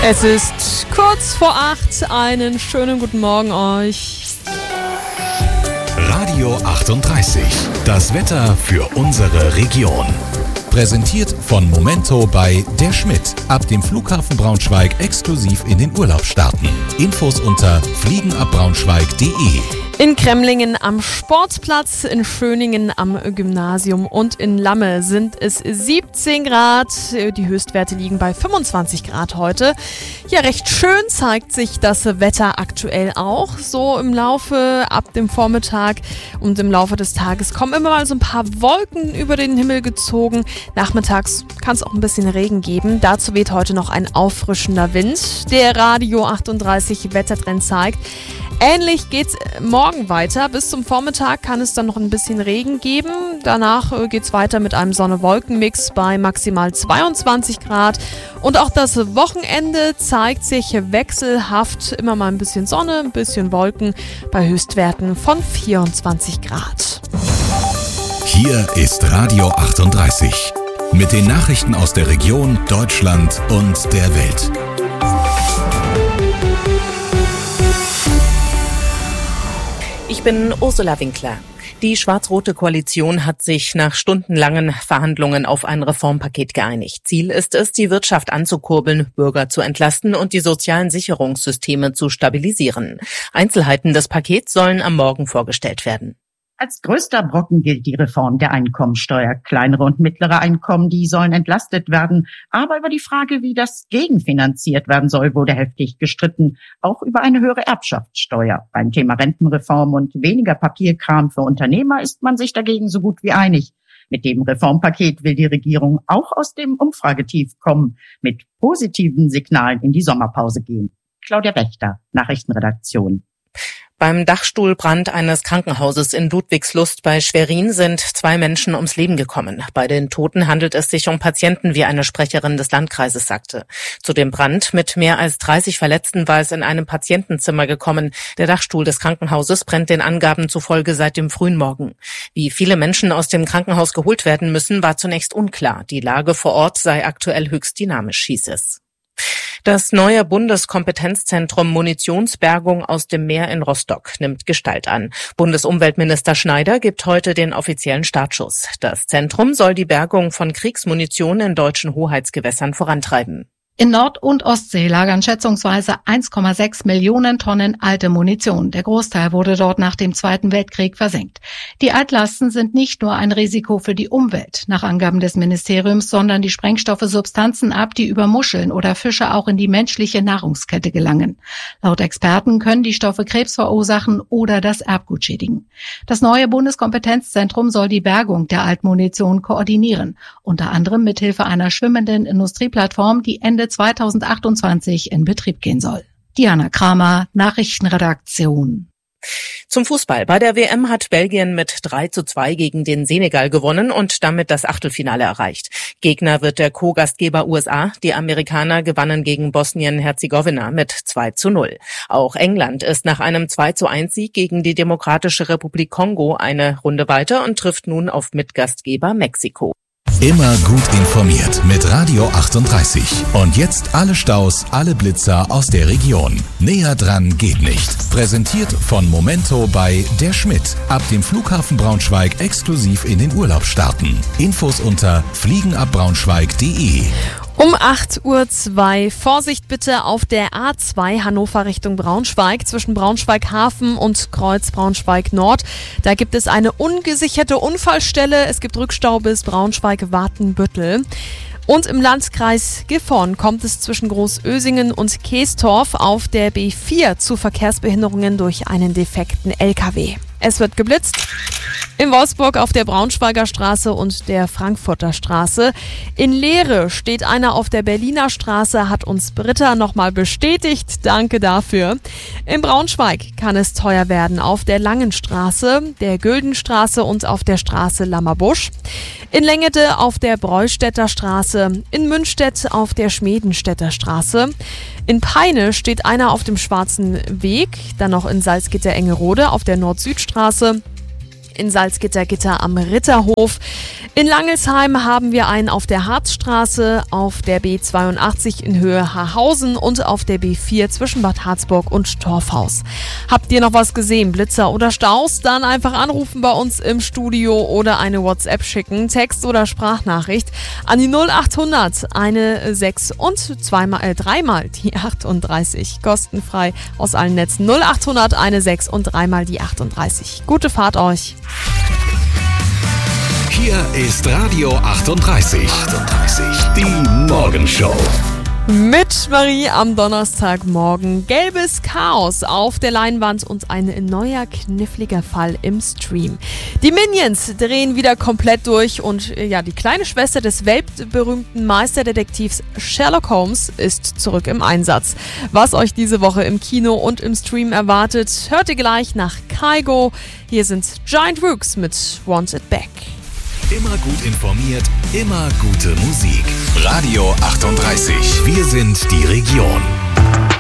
Es ist kurz vor 8. Einen schönen guten Morgen euch. Radio 38. Das Wetter für unsere Region. Präsentiert von Momento bei Der Schmidt. Ab dem Flughafen Braunschweig exklusiv in den Urlaub starten. Infos unter fliegenabbraunschweig.de. In Kremlingen am Sportplatz, in Schöningen am Gymnasium und in Lamme sind es 17 Grad. Die Höchstwerte liegen bei 25 Grad heute. Ja, recht schön zeigt sich das Wetter aktuell auch. So im Laufe ab dem Vormittag und im Laufe des Tages kommen immer mal so ein paar Wolken über den Himmel gezogen. Nachmittags kann es auch ein bisschen Regen geben. Dazu weht heute noch ein auffrischender Wind. Der Radio 38 Wettertrend zeigt, ähnlich geht's morgen weiter. Bis zum Vormittag kann es dann noch ein bisschen Regen geben. Danach geht's weiter mit einem Sonne-Wolken-Mix bei maximal 22 Grad. Und auch das Wochenende zeigt sich wechselhaft. Immer mal ein bisschen Sonne, ein bisschen Wolken bei Höchstwerten von 24 Grad. Hier ist Radio 38. Mit den Nachrichten aus der Region, Deutschland und der Welt. Ich bin Ursula Winkler. Die schwarz-rote Koalition hat sich nach stundenlangen Verhandlungen auf ein Reformpaket geeinigt. Ziel ist es, die Wirtschaft anzukurbeln, Bürger zu entlasten und die sozialen Sicherungssysteme zu stabilisieren. Einzelheiten des Pakets sollen am Morgen vorgestellt werden. Als größter Brocken gilt die Reform der Einkommensteuer. Kleinere und mittlere Einkommen, die sollen entlastet werden. Aber über die Frage, wie das gegenfinanziert werden soll, wurde heftig gestritten. Auch über eine höhere Erbschaftssteuer. Beim Thema Rentenreform und weniger Papierkram für Unternehmer ist man sich dagegen so gut wie einig. Mit dem Reformpaket will die Regierung auch aus dem Umfragetief kommen, mit positiven Signalen in die Sommerpause gehen. Claudia Wächter, Nachrichtenredaktion. Beim Dachstuhlbrand eines Krankenhauses in Ludwigslust bei Schwerin sind 2 Menschen ums Leben gekommen. Bei den Toten handelt es sich um Patienten, wie eine Sprecherin des Landkreises sagte. Zu dem Brand mit mehr als 30 Verletzten war es in einem Patientenzimmer gekommen. Der Dachstuhl des Krankenhauses brennt den Angaben zufolge seit dem frühen Morgen. Wie viele Menschen aus dem Krankenhaus geholt werden müssen, war zunächst unklar. Die Lage vor Ort sei aktuell höchst dynamisch, hieß es. Das neue Bundeskompetenzzentrum Munitionsbergung aus dem Meer in Rostock nimmt Gestalt an. Bundesumweltminister Schneider gibt heute den offiziellen Startschuss. Das Zentrum soll die Bergung von Kriegsmunition in deutschen Hoheitsgewässern vorantreiben. In Nord- und Ostsee lagern schätzungsweise 1,6 Millionen Tonnen alte Munition. Der Großteil wurde dort nach dem Zweiten Weltkrieg versenkt. Die Altlasten sind nicht nur ein Risiko für die Umwelt, nach Angaben des Ministeriums, sondern die Sprengstoffe Substanzen ab, die über Muscheln oder Fische auch in die menschliche Nahrungskette gelangen. Laut Experten können die Stoffe Krebs verursachen oder das Erbgut schädigen. Das neue Bundeskompetenzzentrum soll die Bergung der Altmunition koordinieren, unter anderem mithilfe einer schwimmenden Industrieplattform, die Ende 2028 in Betrieb gehen soll. Diana Kramer, Nachrichtenredaktion. Zum Fußball. Bei der WM hat Belgien mit 3:2 gegen den Senegal gewonnen und damit das Achtelfinale erreicht. Gegner wird der Co-Gastgeber USA. Die Amerikaner gewannen gegen Bosnien-Herzegowina mit 2:0. Auch England ist nach einem 2:1 Sieg gegen die Demokratische Republik Kongo eine Runde weiter und trifft nun auf Mitgastgeber Mexiko. Immer gut informiert mit Radio 38. Und jetzt alle Staus, alle Blitzer aus der Region. Näher dran geht nicht. Präsentiert von Momento bei Der Schmidt. Ab dem Flughafen Braunschweig exklusiv in den Urlaub starten. Infos unter fliegenabbraunschweig.de. Um 8:02 Uhr. Vorsicht bitte auf der A2 Hannover Richtung Braunschweig zwischen Braunschweig-Hafen und Kreuz Braunschweig-Nord. Da gibt es eine ungesicherte Unfallstelle. Es gibt Rückstau bis Braunschweig-Watenbüttel. Und im Landkreis Gifhorn kommt es zwischen Großösingen und Keestorf auf der B4 zu Verkehrsbehinderungen durch einen defekten LKW. Es wird geblitzt. In Wolfsburg auf der Braunschweiger Straße und der Frankfurter Straße. In Leere steht einer auf der Berliner Straße, hat uns Britta nochmal bestätigt. Danke dafür. In Braunschweig kann es teuer werden auf der Langen Straße, der Güldenstraße und auf der Straße Lammerbusch. In Lengede auf der Breustädter Straße, in Münstedt auf der Schmedenstädter Straße. In Peine steht einer auf dem Schwarzen Weg, dann noch in Salzgitter-Engerode auf der Nord-Süd-Straße. in Salzgitter am Ritterhof. In Langelsheim haben wir einen auf der Harzstraße, auf der B82 in Höhe Haarhausen und auf der B4 zwischen Bad Harzburg und Torfhaus. Habt ihr noch was gesehen, Blitzer oder Staus? Dann einfach anrufen bei uns im Studio oder eine WhatsApp schicken, Text- oder Sprachnachricht an die 0800 eine 6 und dreimal die 38. Kostenfrei aus allen Netzen. 0800 eine 6 und dreimal die 38. Gute Fahrt euch. Hier ist Radio 38. Die Morgenshow. Mit Marie am Donnerstagmorgen. Gelbes Chaos auf der Leinwand und ein neuer kniffliger Fall im Stream. Die Minions drehen wieder komplett durch und die kleine Schwester des weltberühmten Meisterdetektivs Sherlock Holmes ist zurück im Einsatz. Was euch diese Woche im Kino und im Stream erwartet, hört ihr gleich nach Kygo. Hier sind Giant Rooks mit Want It Back. Immer gut informiert, immer gute Musik. Radio 38. Wir sind die Region.